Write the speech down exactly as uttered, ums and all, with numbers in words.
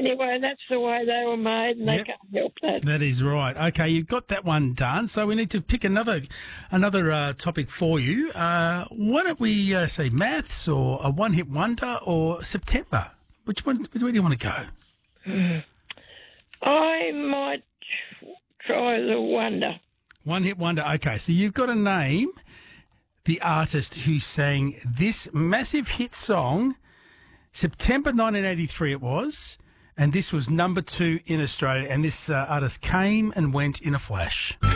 anyway, that's the way they were made, and Yep. they can't help that. That is right. Okay, you've got that one done. So we need to pick another another uh, topic for you. Uh, why don't we uh, say maths or a one-hit wonder or September? Which one? Where do you want to go? I might try the wonder. One-hit wonder. Okay, so you've got to name the artist who sang this massive hit song, September nineteen eighty-three it was, and this was number two in Australia, and this uh, artist came and went in a flash.